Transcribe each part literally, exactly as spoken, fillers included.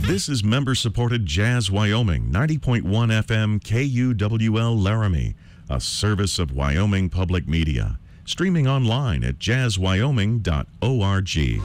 This is member-supported Jazz Wyoming, ninety point one F M K U W L Laramie, a service of Wyoming Public Media. Streaming online at jazz wyoming dot org.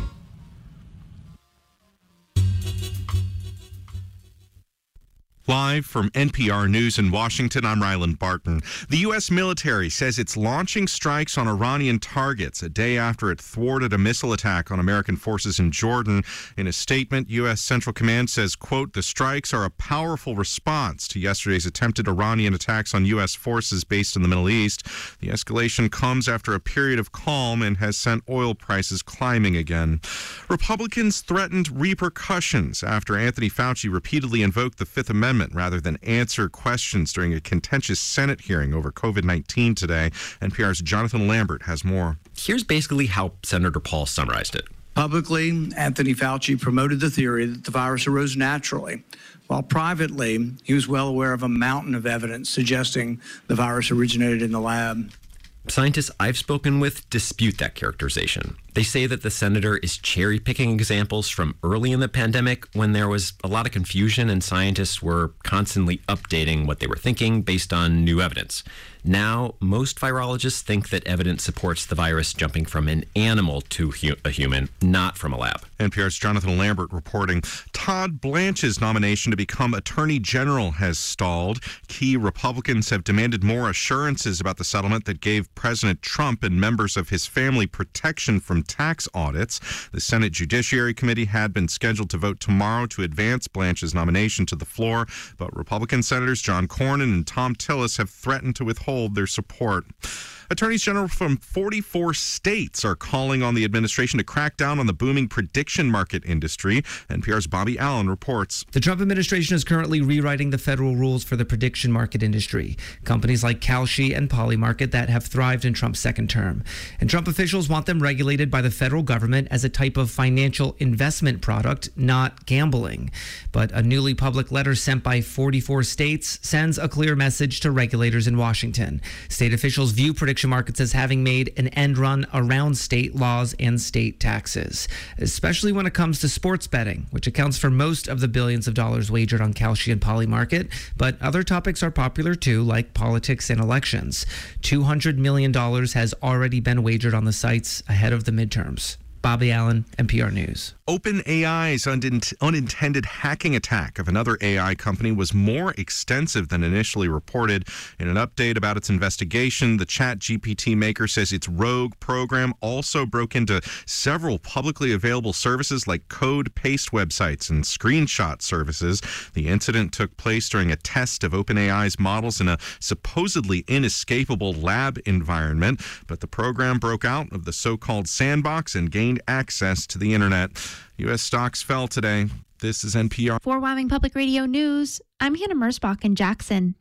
Live from N P R News in Washington, I'm Ryland Barton. The U S military says it's launching strikes on Iranian targets a day after it thwarted a missile attack on American forces in Jordan. In a statement, U S Central Command says, quote, the strikes are a powerful response to yesterday's attempted Iranian attacks on U S forces based in the Middle East. The escalation comes after a period of calm and has sent oil prices climbing again. Republicans threatened repercussions after Anthony Fauci repeatedly invoked the Fifth Amendment rather than answer questions during a contentious Senate hearing over COVID nineteen today. N P R's Jonathan Lambert has more. Here's basically how Senator Paul summarized it. Publicly, Anthony Fauci promoted the theory that the virus arose naturally, while privately, he was well aware of a mountain of evidence suggesting the virus originated in the lab. Scientists I've spoken with dispute that characterization. They say that the senator is cherry-picking examples from early in the pandemic when there was a lot of confusion and scientists were constantly updating what they were thinking based on new evidence. Now, most virologists think that evidence supports the virus jumping from an animal to hu- a human, not from a lab. N P R's Jonathan Lambert reporting. Todd Blanche's nomination to become Attorney General has stalled. Key Republicans have demanded more assurances about the settlement that gave President Trump and members of his family protection from tax audits. The Senate Judiciary Committee had been scheduled to vote tomorrow to advance Blanche's nomination to the floor, but Republican Senators John Cornyn and Thom Tillis have threatened to withhold their support. Attorneys General from forty-four states are calling on the administration to crack down on the booming prediction market industry. N P R's Bobby Allen reports. The Trump administration is currently rewriting the federal rules for the prediction market industry. Companies like Kalshi and Polymarket that have thrived in Trump's second term. And Trump officials want them regulated by the federal government as a type of financial investment product, not gambling. But a newly public letter sent by forty-four states sends a clear message to regulators in Washington. State officials view prediction markets as having made an end run around state laws and state taxes, especially when it comes to sports betting, which accounts for most of the billions of dollars wagered on Kalshi and Polymarket. But other topics are popular too, like politics and elections. two hundred million dollars has already been wagered on the sites ahead of the midterms. Bobby Allen, N P R News. OpenAI's undint- unintended hacking attack of another A I company was more extensive than initially reported. In an update about its investigation, the ChatGPT maker says its rogue program also broke into several publicly available services like code paste websites and screenshot services. The incident took place during a test of OpenAI's models in a supposedly inescapable lab environment, but the program broke out of the so-called sandbox and gained access to the internet. U S stocks fell today. This is N P R. For Wyoming Public Radio News, I'm Hannah Mersbach in Jackson.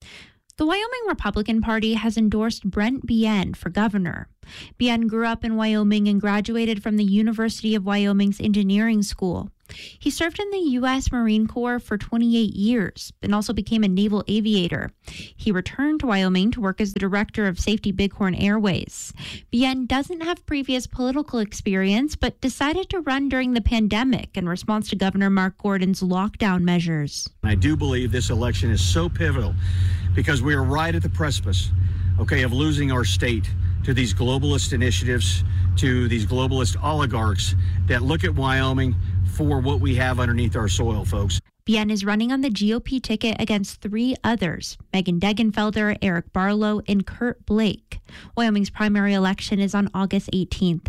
The Wyoming Republican Party has endorsed Brent Bien for governor. Bien grew up in Wyoming and graduated from the University of Wyoming's engineering school. He served in the U S Marine Corps for twenty-eight years and also became a naval aviator. He returned to Wyoming to work as the director of Safety Bighorn Airways. Bien doesn't have previous political experience, but decided to run during the pandemic in response to Governor Mark Gordon's lockdown measures. I do believe this election is so pivotal because we are right at the precipice, okay, of losing our state to these globalist initiatives, to these globalist oligarchs that look at Wyoming for what we have underneath our soil, folks. Bien is running on the G O P ticket against three others, Megan Degenfelder, Eric Barlow, and Kurt Blake. Wyoming's primary election is on August eighteenth.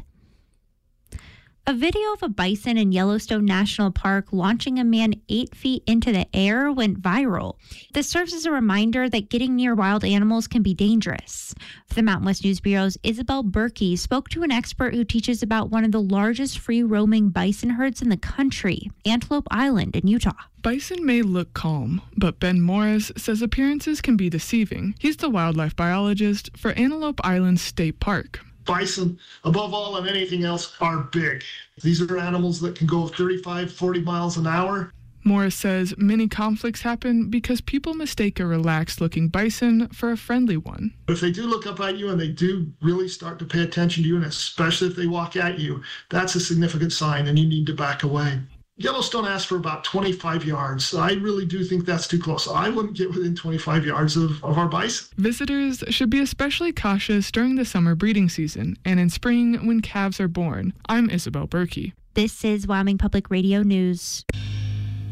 A video of a bison in Yellowstone National Park launching a man eight feet into the air went viral. This serves as a reminder that getting near wild animals can be dangerous. The Mountain West News Bureau's Isabel Berkey spoke to an expert who teaches about one of the largest free-roaming bison herds in the country, Antelope Island in Utah. Bison may look calm, but Ben Morris says appearances can be deceiving. He's the wildlife biologist for Antelope Island State Park. Bison, above all and anything else, are big. These are animals that can go thirty-five, forty miles an hour. Morris says many conflicts happen because people mistake a relaxed-looking bison for a friendly one. If they do look up at you and they do really start to pay attention to you, and especially if they walk at you, that's a significant sign and you need to back away. Yellowstone asked for about twenty-five yards. I really do think that's too close. I wouldn't get within twenty-five yards of, of our bison. Visitors should be especially cautious during the summer breeding season and in spring when calves are born. I'm Isabel Berkey. This is Wyoming Public Radio News.